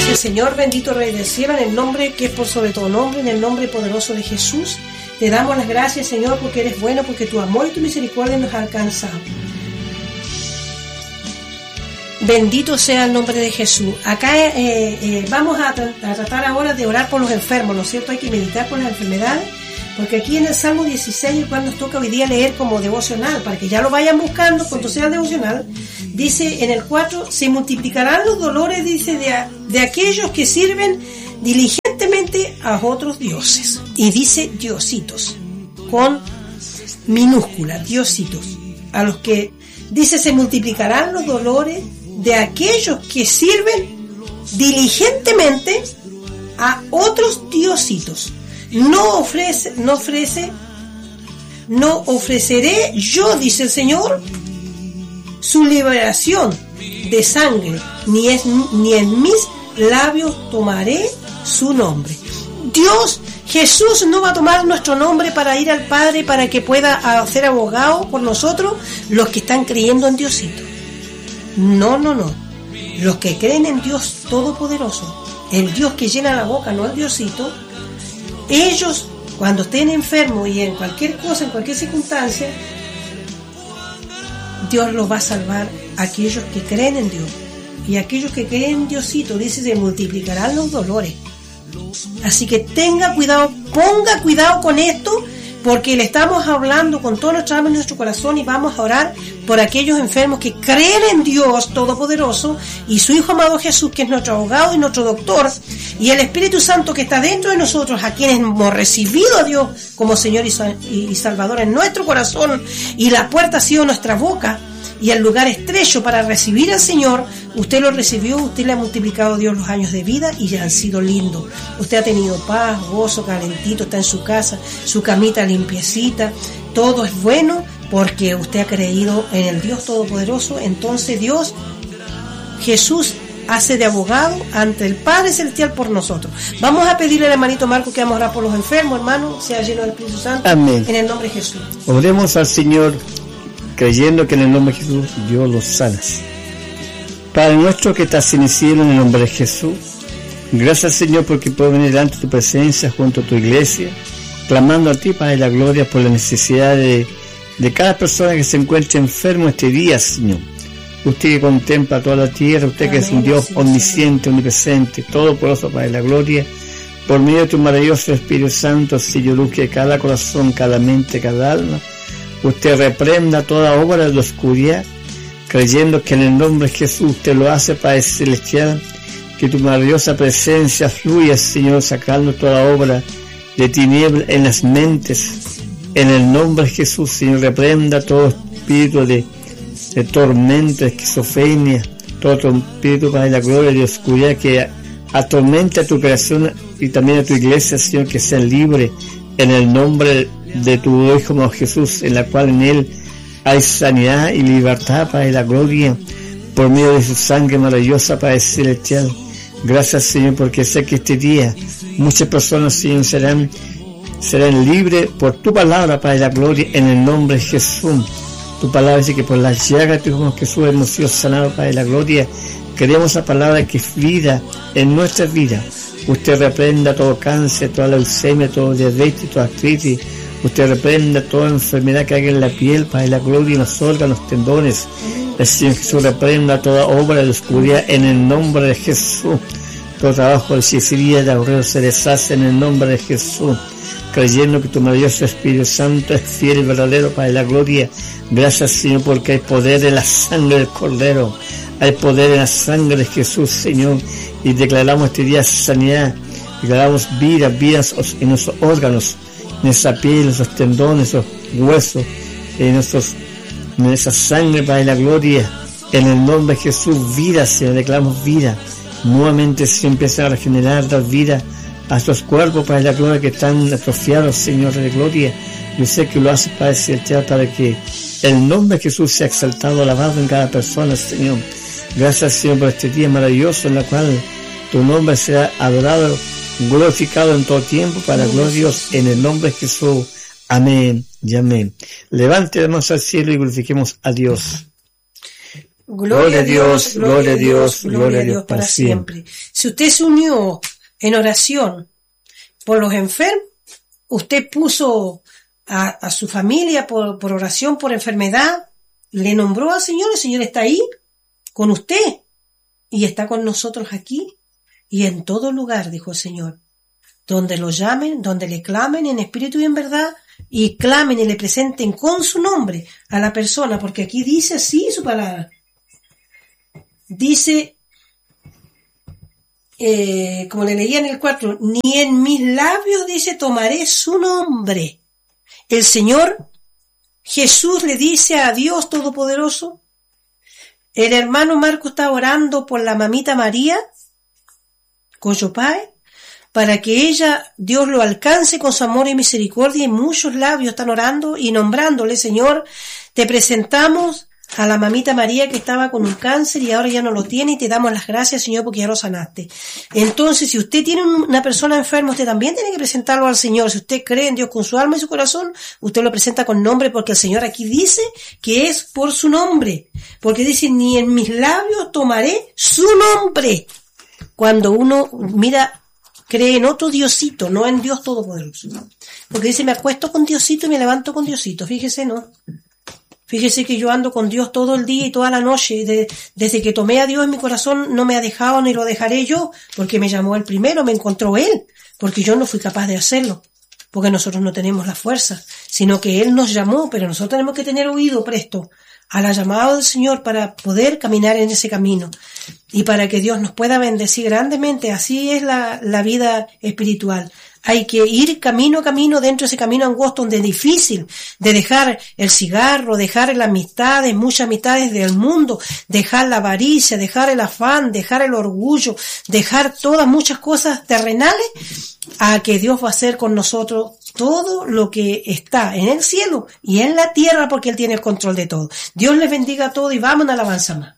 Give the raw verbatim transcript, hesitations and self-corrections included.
dice el Señor, bendito Rey del cielo, en el nombre que es por sobre todo nombre, en el nombre poderoso de Jesús. Te damos las gracias, Señor, porque eres bueno, porque tu amor y tu misericordia nos ha alcanzado. Bendito sea el nombre de Jesús. Acá eh, eh, vamos a, tra- a tratar ahora de orar por los enfermos, ¿no es cierto? Hay que meditar por las enfermedades, porque aquí en el Salmo dieciséis, el cual nos toca hoy día leer como devocional, para que ya lo vayan buscando cuando sea devocional, dice en el cuatro, se multiplicarán los dolores, dice, de, a, de aquellos que sirven diligentemente a otros dioses. Y dice diositos, con minúscula, diositos, a los que, dice, se multiplicarán los dolores de aquellos que sirven diligentemente a otros diositos. No ofrece, no ofrece, no ofreceré yo, dice el Señor, su liberación de sangre, ni, es, ni en mis labios tomaré su nombre. Dios, Jesús no va a tomar nuestro nombre para ir al Padre, para que pueda hacer abogado por nosotros los que están creyendo en Diosito. No, no, no. Los que creen en Dios Todopoderoso, el Dios que llena la boca, no el Diosito, ellos, cuando estén enfermos y en cualquier cosa, en cualquier circunstancia, Dios los va a salvar a aquellos que creen en Dios. Y aquellos que creen en Diosito, dice, se multiplicarán los dolores. Así que tenga cuidado, ponga cuidado con esto, porque le estamos hablando con todo nuestro alma y nuestro corazón, y vamos a orar por aquellos enfermos que creen en Dios Todopoderoso y su Hijo amado Jesús, que es nuestro abogado y nuestro doctor, y el Espíritu Santo que está dentro de nosotros, a quienes hemos recibido a Dios como Señor y Salvador en nuestro corazón, y la puerta ha sido nuestra boca y el lugar estrecho para recibir al Señor. Usted lo recibió, usted le ha multiplicado a Dios los años de vida y ya han sido lindos. Usted ha tenido paz, gozo, calentito, está en su casa, su camita limpiecita, todo es bueno porque usted ha creído en el Dios Todopoderoso. Entonces Dios, Jesús, hace de abogado ante el Padre Celestial por nosotros. Vamos a pedirle al hermanito Marco que vamos a orar por los enfermos, hermano, sea lleno del Espíritu Santo. Amén. En el nombre de Jesús. Oremos al Señor, creyendo que en el nombre de Jesús Dios los sana. Padre nuestro que estás en el cielo, en el nombre de Jesús, gracias, Señor, porque puedo venir delante de tu presencia junto a tu iglesia, clamando a ti, Padre, la gloria por la necesidad de, de cada persona que se encuentre enfermo este día, Señor. Usted que contempla toda la tierra, usted que es un Dios omnisciente, omnipresente, todopoderoso, Padre, la gloria, por medio de tu maravilloso Espíritu Santo, Señor, luz que cada corazón, cada mente, cada alma, usted reprenda toda obra de la oscuridad, creyendo que en el nombre de Jesús usted lo hace, Padre Celestial, que tu maravillosa presencia fluya, Señor, sacando toda obra de tiniebla en las mentes. En el nombre de Jesús, Señor, reprenda todo espíritu de, de tormento, de esquizofrenia, todo espíritu, Padre, de la gloria y de oscuridad que atormenta a tu creación y también a tu iglesia, Señor, que sea libre en el nombre de tu Hijo amado Jesús, en la cual en él hay sanidad y libertad, Padre, la gloria, por medio de su sangre maravillosa, Padre Celestial. Gracias, Señor, porque sé que este día muchas personas, Señor, serán, serán libres por tu palabra, Padre, la gloria, en el nombre de Jesús. Tu palabra dice que por la llaga de tu Hijo Jesús hemos sido sanados, Padre, la gloria. Queremos esa palabra que es vida en nuestra vida. Usted reprenda todo cáncer, toda leucemia, todo diabetes, toda artritis. Usted reprenda toda enfermedad que haya en la piel, Padre, la gloria, en los órganos, los tendones. El Señor Jesús reprenda toda obra de oscuridad en el nombre de Jesús. Todo trabajo de hechicería, de aurreo se deshace en el nombre de Jesús. Creyendo que tu maravilloso Espíritu Santo es fiel y verdadero, Padre, la gloria. Gracias, Señor, porque hay poder en la sangre del Cordero. Hay poder en la sangre de Jesús, Señor. Y declaramos este día sanidad. Declaramos vida, vida en nuestros órganos, en esa piel, en nuestros tendones, en nuestros huesos, en, nuestros, en esa sangre, Padre, la gloria. En el nombre de Jesús, vida, Señor. Declaramos vida. Nuevamente se empieza a regenerar, dar vida a estos cuerpos, Padre, la gloria, que están atrofiados, Señor de gloria. Yo sé que lo hace, Padre Celestial, para que el nombre de Jesús sea exaltado, alabado en cada persona, Señor. Gracias, Señor, por este día maravilloso en el cual tu nombre será adorado, glorificado en todo tiempo, para la gloria de Dios, en el nombre de Jesús. Amén y amén. Levante las manos al cielo y glorifiquemos a Dios. Gloria a Dios, gloria a Dios, gloria a Dios para siempre. Si usted se unió en oración por los enfermos, usted puso a, a su familia por, por oración por enfermedad, le nombró al Señor, el Señor está ahí con usted y está con nosotros aquí y en todo lugar, dijo el Señor, donde lo llamen, donde le clamen en espíritu y en verdad, y clamen y le presenten con su nombre a la persona, porque aquí dice así su palabra. Dice, eh, como le leía en el cuatro, ni en mis labios, dice, tomaré su nombre. El Señor Jesús le dice a Dios Todopoderoso. El hermano Marco está orando por la mamita María Coyopae, para que ella, Dios lo alcance con su amor y misericordia, y muchos labios están orando y nombrándole, Señor, te presentamos a la mamita María que estaba con un cáncer y ahora ya no lo tiene y te damos las gracias, Señor, porque ya lo sanaste. Entonces, si usted tiene una persona enferma, usted también tiene que presentarlo al Señor. Si usted cree en Dios con su alma y su corazón, usted lo presenta con nombre, porque el Señor aquí dice que es por su nombre, porque dice, ni en mis labios tomaré su nombre. Cuando uno mira, cree en otro Diosito, no en Dios Todopoderoso. Porque dice, me acuesto con Diosito y me levanto con Diosito. Fíjese, ¿no? Fíjese que yo ando con Dios todo el día y toda la noche. De, desde que tomé a Dios en mi corazón no me ha dejado ni lo dejaré yo, porque me llamó el primero, me encontró Él, porque yo no fui capaz de hacerlo, porque nosotros no tenemos la fuerza, sino que Él nos llamó, pero nosotros tenemos que tener oído presto a la llamada del Señor para poder caminar en ese camino y para que Dios nos pueda bendecir grandemente. Así es la, la vida espiritual. Hay que ir camino a camino dentro de ese camino angosto donde es difícil de dejar el cigarro, dejar las amistades, muchas amistades del mundo, dejar la avaricia, dejar el afán, dejar el orgullo, dejar todas muchas cosas terrenales, a que Dios va a hacer con nosotros todo lo que está en el cielo y en la tierra, porque Él tiene el control de todo. Dios les bendiga a todos y vamos a la alabanza más.